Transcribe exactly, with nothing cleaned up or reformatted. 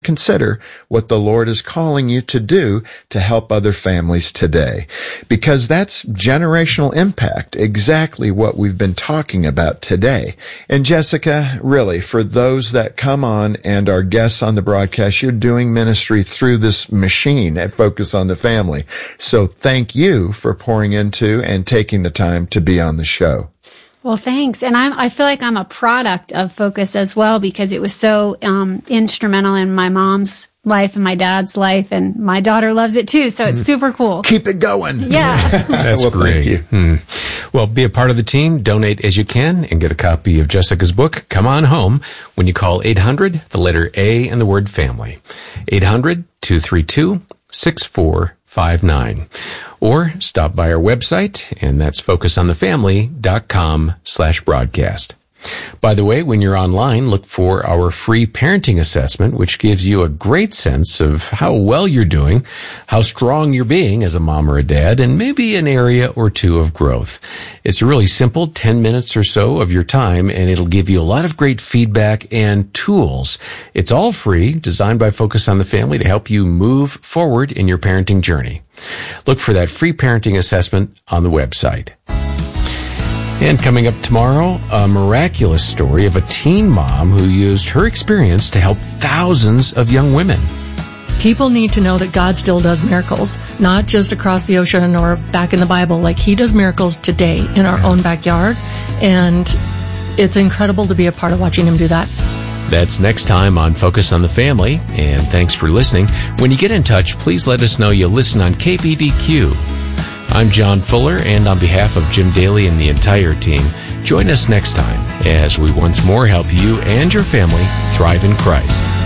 consider what the Lord is calling you to do to help other families today. Because that's generational impact, exactly what we've been talking about today. And Jessica, really, for those that come on and are guests on the broadcast, you're doing ministry through this machine at Focus on the Family. So thank you for pouring into and taking the time to be on the show. Well, thanks. And I'm, I feel like I'm a product of Focus as well, because it was so um, instrumental in my mom's life and my dad's life, and my daughter loves it too, so it's mm. super cool. Keep it going. Yeah. That's well, great. Thank you. Mm. Well, be a part of the team, donate as you can, and get a copy of Jessica's book, Come On Home, when you call eight hundred, the letter A, and the word family. eight hundred, two three two, six four five nine. Or stop by our website, and that's focusonthefamily.com slash broadcast. By the way, when you're online, look for our free parenting assessment, which gives you a great sense of how well you're doing, how strong you're being as a mom or a dad, and maybe an area or two of growth. It's a really simple ten minutes or so of your time, and it'll give you a lot of great feedback and tools. It's all free, designed by Focus on the Family to help you move forward in your parenting journey. Look for that free parenting assessment on the website. And coming up tomorrow, a miraculous story of a teen mom who used her experience to help thousands of young women. People need to know that God still does miracles, not just across the ocean or back in the Bible. Like, He does miracles today in our own backyard, and it's incredible to be a part of watching Him do that. That's next time on Focus on the Family, and thanks for listening. When you get in touch, please let us know you listen on K P D Q. I'm John Fuller, and on behalf of Jim Daly and the entire team, join us next time as we once more help you and your family thrive in Christ.